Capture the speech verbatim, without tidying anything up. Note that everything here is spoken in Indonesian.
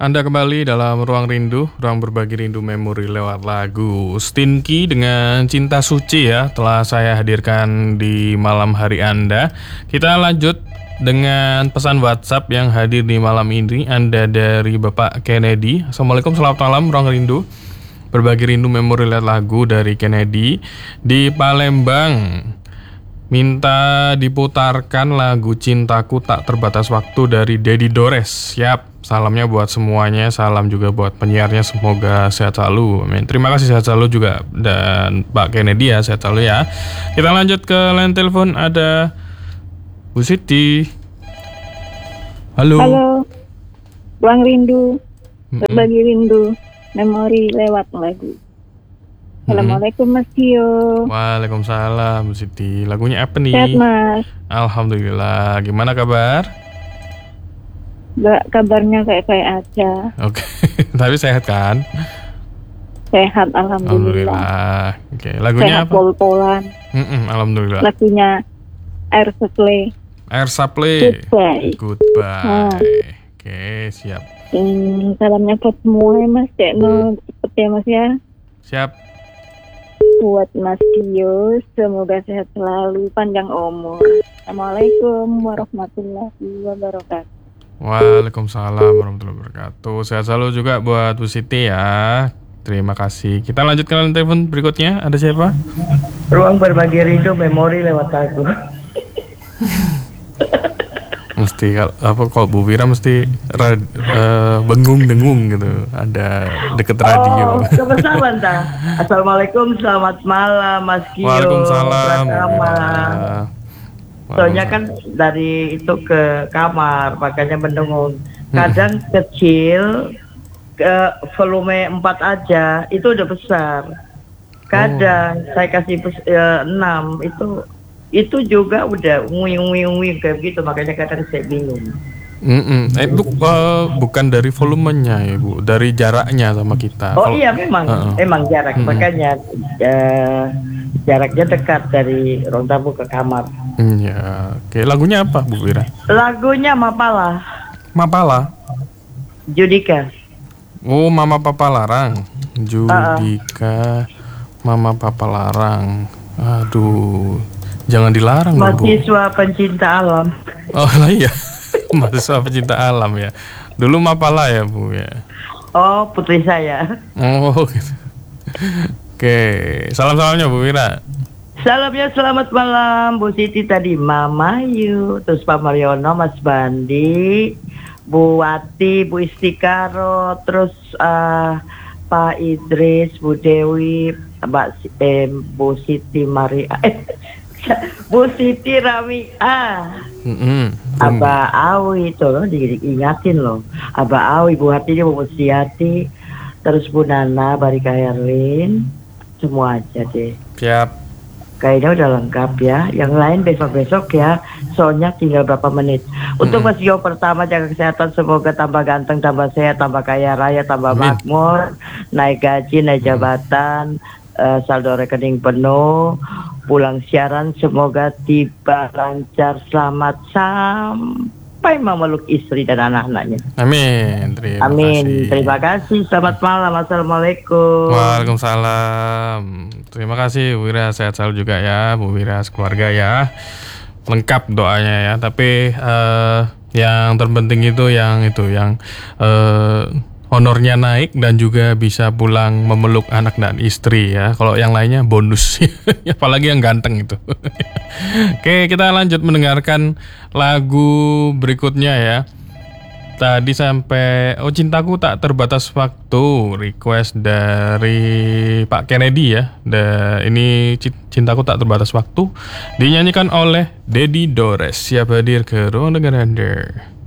Anda kembali dalam Ruang Rindu, ruang berbagi rindu memori lewat lagu Stinky dengan Cinta Suci ya, telah saya hadirkan di malam hari Anda. Kita lanjut dengan pesan WhatsApp yang hadir di malam ini. Anda dari Bapak Kennedy. Assalamualaikum, selamat malam Ruang Rindu. Berbagi rindu memori lewat lagu dari Kennedy di Palembang. Minta diputarkan lagu Cintaku Tak Terbatas Waktu dari Dedi Dores. Siap. Salamnya buat semuanya, salam juga buat penyiarnya, semoga sehat selalu. Amin. Terima kasih, sehat selalu juga. Dan Pak Kennedy ya, sehat selalu ya. Kita lanjut ke line telepon, ada Bu Siti. Halo. Halo. Ruang Rindu, berbagi rindu memori lewat lagu. Assalamualaikum Mas Tio. Waalaikumsalam Bu Siti. Lagunya apa nih? Sehat Mas. Alhamdulillah. Gimana kabar? Gak, kabarnya kayak-kayak aja. Oke, tapi sehat kan? Sehat, alhamdulillah. Alhamdulillah. Oke, lagunya sehat apa? pol-polan. Mm-mm, alhamdulillah. Lagunya Air Supply. Air Supply. Goodbye. Goodbye. Hmm. Oke, siap. Hmm, salamnya buat semua ya Mas. Cek no, cepet ya Mas ya. Siap. Buat Mas Tio, semoga sehat selalu, panjang umur. Assalamualaikum warahmatullahi wabarakatuh. Waalaikumsalam warahmatullahi wabarakatuh. Sehat selalu juga buat Bu Siti ya. Terima kasih. Kita lanjutkan telepon berikutnya. Ada siapa? Ruang berbagi rindu memori lewat lagu. Mesti kalau apa kalau Bu Wira mesti rad, uh, bengung-dengung gitu. Ada deket radio. Oh, kebesaran dah. Assalamualaikum, selamat malam Mas Kio. Waalaikumsalam. Soalnya kan dari itu ke kamar, makanya mendengung. Kadang hmm. kecil, ke volume empat aja, itu udah besar. Kadang oh. saya kasih uh, enam, itu itu juga udah nguing-nguing kayak gitu, makanya kadang saya bingung. Mm-mm. Eh, itu uh, bukan dari volumenya ya Bu, dari jaraknya sama kita. Oh Kalo, iya memang, uh-uh. emang jarak, Mm-mm. makanya uh, jaraknya dekat dari ruang tamu ke kamar. Mm, ya, oke. Lagunya apa Bu Wira? Lagunya Mapala. Mapala? Judika. Oh, Mama Papa Larang. Judika, uh-uh. Mama Papa Larang. Aduh, jangan dilarang loh Bu. Mahasiswa pencinta alam. Oh lah iya. Mahasiswa pencinta alam ya. Dulu Mapala ya Bu ya. Oh, putri saya. Oh gitu. Oke, salam-salamnya Bu Wira. Salamnya selamat malam Bu Siti tadi, Mama Yu, terus Pak Mariono, Mas Bandi, Bu Wati, Bu Istikaro, terus uh, Pak Idris, Bu Dewi, Mbak eh, Bu Siti Maria, eh, Bu Siti Ramia, mm-hmm. Aba Awi itu loh, diingatin loh, Aba Awi, Bu Hati, Bu Musiati, terus Bu Nana, Barika Herlin, semua aja deh. Siap. Kayaknya udah lengkap ya. Yang lain besok-besok ya. Soalnya tinggal berapa menit. Untuk hmm. Mas Yo pertama, jaga kesehatan. Semoga tambah ganteng, tambah sehat, tambah kaya raya, tambah Amin. Makmur. Naik gaji, naik jabatan. Uh, saldo rekening penuh. Pulang siaran semoga tiba lancar, selamat sampai memeluk istri dan anak-anaknya. Amin. Terima Amin. kasih. Terima kasih. Selamat malam. Assalamualaikum. Waalaikumsalam. Terima kasih Bu Wira, sehat selalu juga ya Bu Wira, sekeluarga ya. Lengkap doanya ya. Tapi uh, yang terpenting itu yang itu yang uh, honornya naik dan juga bisa pulang memeluk anak dan istri ya. Kalau yang lainnya bonus. Apalagi yang ganteng itu. Oke, kita lanjut mendengarkan lagu berikutnya ya. Tadi sampai oh Cintaku Tak Terbatas Waktu, request dari Pak Kennedy ya. Da, ini Cintaku Tak Terbatas Waktu dinyanyikan oleh Dedi Dores. Siap hadir ke ruang dengar Anda.